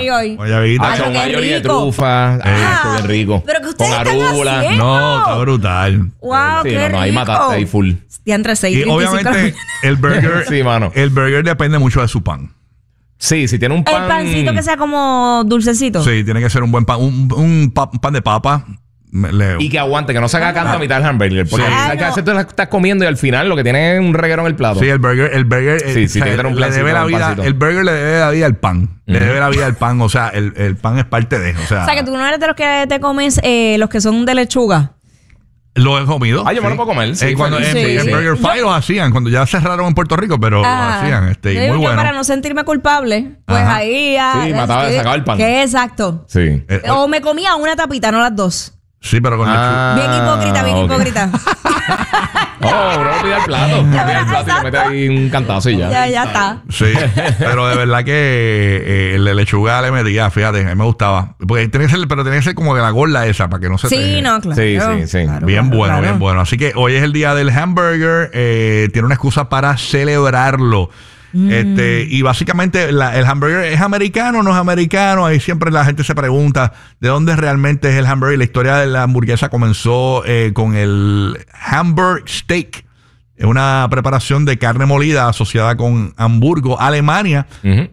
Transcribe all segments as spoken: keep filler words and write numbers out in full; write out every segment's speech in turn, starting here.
hoy, hoy. Guayabita. Ah, Ay, con qué mayoría de rico. trufa. Ah, Ah, qué rico. pero que ustedes con están arúgula. haciendo. No, está brutal. Wow, Sí, qué no, no, rico. ahí mataste ahí full. Ya entre seis Y obviamente el burger, Sí, mano. el burger depende mucho de su pan. Sí, si tiene un pan. El pancito que sea como dulcecito. Sí, tiene que ser un buen pan, un, un, pa- un pan de papa. Me- le- Y que aguante, que no se haga canto a mitad del hamburger. Porque Sí. sabes que a veces tú la estás comiendo y al final lo que tiene es un reguero en el plato. Sí, el burger, el burger, Sí, eh, sí, o sea, tiene que tener un le plancito, debe la un vida, pancito. el burger le debe la vida al pan, le Ujú. debe la vida al pan, o sea, el, el pan es parte de, o sea, O sea, que tú no eres de los que te comes eh, los que son de lechuga. lo he comido. Ah, yo me lo puedo comer, sí, Eh, cuando feliz. en, Sí. en Sí. Burger Fight los hacían, cuando ya cerraron en Puerto Rico, pero Ah, lo hacían, este, yo y digo muy que bueno. para no sentirme culpable, pues Ajá. ahí... ah, Sí, mataba, que- sacaba el pan. Que exacto. Sí. Eh, O me comía una tapita, no las dos. sí, pero con Ah, Bien hipócrita, bien ok. hipócrita. Oh, bro, pide el plato. Pide el plato y le mete ahí un cantazo y ya. Ya, ya está. sí, pero de verdad que eh, el de lechuga le metía, fíjate, a mí me gustaba. Porque tiene que ser, pero tiene que ser como de la gorda esa, para que no se Sí, te... no, claro. Sí, sí, sí. Claro, Bien claro, bueno, claro. bien bueno. Así que hoy es el día del hamburger. eh, tiene una excusa para celebrarlo. Mm. Este, y básicamente la- el hamburger es americano o no es americano. Ahí siempre la gente se pregunta de dónde realmente es el hamburger. La historia de la hamburguesa comenzó eh, con el Hamburg Steak. Es una preparación de carne molida asociada con Hamburgo, Alemania. Ujú.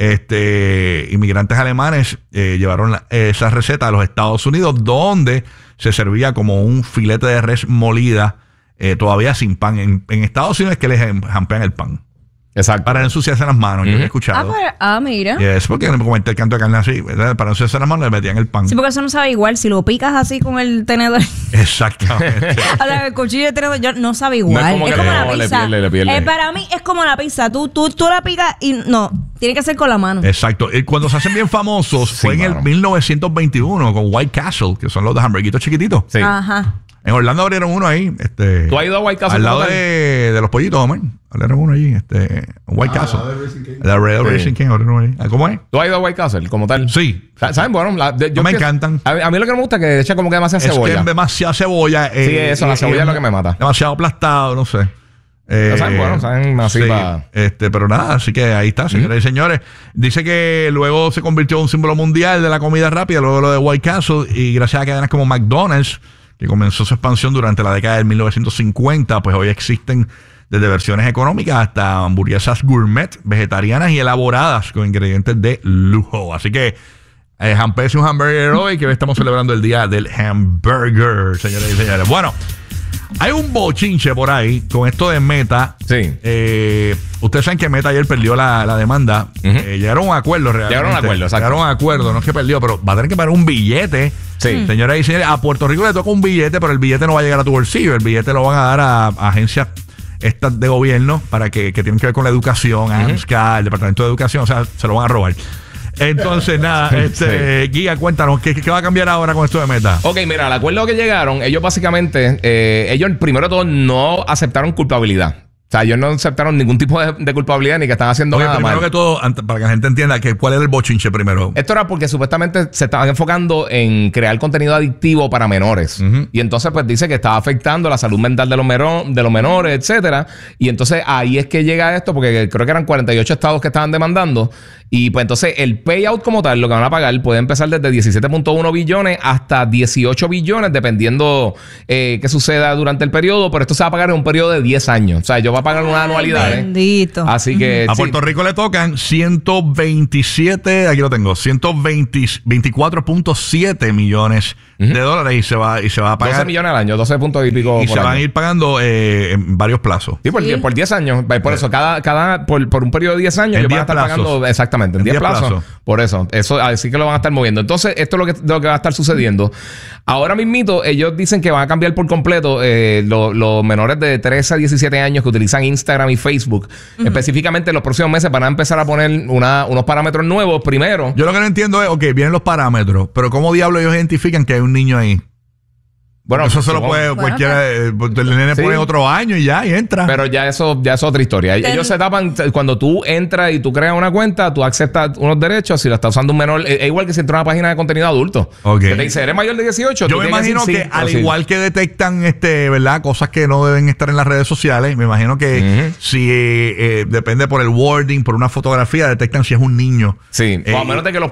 Este, inmigrantes alemanes eh, llevaron la- esa receta a los Estados Unidos, donde se servía como un filete de res molida, eh, todavía sin pan. En, en Estados Unidos es que les em- jampean el pan Exacto. para no ensuciarse las manos. Yo Ujú. he Ah, escuchado. pues, ah, mira. Y es porque no me comenté el canto de carne así, ¿verdad? Para no ensuciarse las manos le metían el pan. Sí, porque eso no sabe igual. Si lo picas así con el tenedor, Exactamente. a la- el cuchillo de tenedor, ya no sabe No igual. es como que la no, le pizza. pierde, le pierde. Eh, para mí es como la pizza. Tú, tú, tú la picas y no, tiene que ser con la mano. Exacto. Y cuando se hacen bien famosos Sí, fue en mano. el mil novecientos veintiuno con White Castle, que son los de hamburguitos chiquititos. Sí. Ajá. En Orlando abrieron uno ahí. Este, ¿Tú has ido a White Castle Al lado como tal? de, de los pollitos, Omar. Abrieron uno allí. Este, White Castle. La Red Sí. Racing King. Abrieron uno allí. Ah, ¿cómo es? ¿Tú has ido a White Castle como tal? Sí. Sa- ¿Saben? Bueno, la- de- yo me pienso- encantan. A, a mí lo que no me gusta es que echa como que demasiada Es cebolla. que es demasiada cebolla. eh, Sí, eso, la y- cebolla y es lo que me mata. Demasiado aplastado, no sé. Eh, Pero saben, bueno, saben así sí, pa- este, pero nada, así que ahí está, señoras y señores. Dice que luego se convirtió en un símbolo mundial de la comida rápida, luego lo de White Castle, y gracias a cadenas como McDonald's, que comenzó su expansión durante la década del mil novecientos cincuenta, pues hoy existen desde versiones económicas hasta hamburguesas gourmet, vegetarianas y elaboradas con ingredientes de lujo. Así que eh, Hampesi un hamburger hoy, que hoy estamos celebrando el día del hamburger, señores y señores. Bueno, hay un bochinche por ahí con esto de Meta. Sí. Eh, ustedes saben que Meta ayer perdió la, la demanda. Ujú. Eh, llegaron a un acuerdo realmente. Llegaron a un acuerdo, exacto. Llegaron a un acuerdo, no es que perdió, pero va a tener que pagar un billete. Sí. Señoras y señores, a Puerto Rico le toca un billete, pero el billete no va a llegar a tu bolsillo. El billete lo van a dar a, a agencias estas de gobierno para que, que tienen que ver con la educación, a AMSCA, el Departamento de Educación, o sea, se lo van a robar. Entonces, nada, este, Guía, cuéntanos, ¿qué, ¿qué va a cambiar ahora con esto de Meta? Ok, mira, al acuerdo que llegaron, ellos básicamente, eh, ellos primero de todo no aceptaron culpabilidad. O sea, ellos no aceptaron ningún tipo de, de culpabilidad ni que están haciendo Oye, nada primero mal. que todo, ante- para que la gente entienda que cuál es el bochinche primero. Esto era porque supuestamente se estaban enfocando en crear contenido adictivo para menores. Ujú. Y entonces, pues dice que estaba afectando la salud mental de los, mero- de los menores, etcétera. Y entonces ahí es que llega esto, porque creo que eran cuarenta y ocho estados que estaban demandando. Y pues entonces el payout como tal, lo que van a pagar, puede empezar desde diecisiete punto uno billones hasta dieciocho billones, dependiendo eh, qué suceda durante el periodo. Pero esto se va a pagar en un periodo de diez años. O sea, ellos van a pagar una anualidad. ¿eh? Bendito. Así que. A sí. Puerto Rico le tocan ciento veintisiete, aquí lo tengo, ciento veinticuatro punto siete millones de dólares y se va y se va a pagar doce millones al año, doce puntos y pico. y por se van año. a ir pagando eh, en varios plazos. Sí, por, Sí. die- por diez años. Por eso, cada, cada por, por un periodo de diez años, En ellos van a diez estar plazos. pagando exactamente, en En diez diez plazos. plazos. Por eso, eso así que lo van a estar moviendo. Entonces, esto es lo que, lo que va a estar sucediendo. Ahora mismito, ellos dicen que van a cambiar por completo eh, lo- los menores de trece a diecisiete años que utilizan Instagram y Facebook. Específicamente, en los próximos meses van a empezar a poner una- unos parámetros nuevos. Primero, Yo lo que no entiendo es, ok, vienen los parámetros, pero ¿cómo diablos ellos identifican que hay un niño ahí? bueno, Eso se lo supongo- puede Bueno, cualquiera, eh, el nene Sí. pone otro año y ya, y entra. Pero ya eso, ya es otra historia. Ten- Ellos se tapan, cuando tú entras y tú creas una cuenta, tú aceptas unos derechos. Si la está usando un menor, es es igual que si entra a una página de contenido adulto. Ok. Que te dice, ¿eres mayor de dieciocho? Yo Tú me tienes imagino decir que sí, al o sí. igual que detectan este, ¿verdad? Cosas que no deben estar en las redes sociales, me imagino que Ujú. si eh, eh, depende por el wording, por una fotografía, detectan si es un niño. Sí, Eh, o a menos de que los